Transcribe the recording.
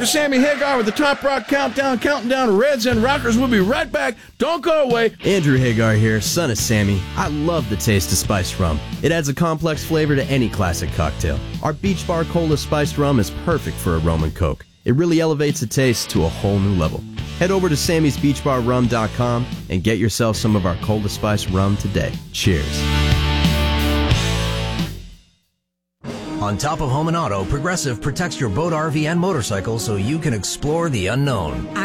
Dr. Sammy Hagar with the Top Rock Countdown, counting down Reds and Rockers. We'll be right back. Don't go away. Andrew Hagar here, son of Sammy. I love the taste of spiced rum. It adds a complex flavor to any classic cocktail. Our Beach Bar Cola Spiced Rum is perfect for a rum and coke. It really elevates the taste to a whole new level. Head over to sammysbeachbarrum.com and get yourself some of our Cola Spiced Rum today. Cheers. On top of home and auto, Progressive protects your boat, RV, and motorcycle so you can explore the unknown.